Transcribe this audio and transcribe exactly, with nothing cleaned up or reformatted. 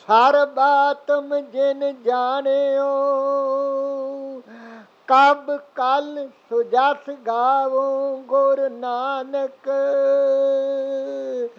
हर बातम जिन जानियो, कब कल सुजस गावो गुरु नानक।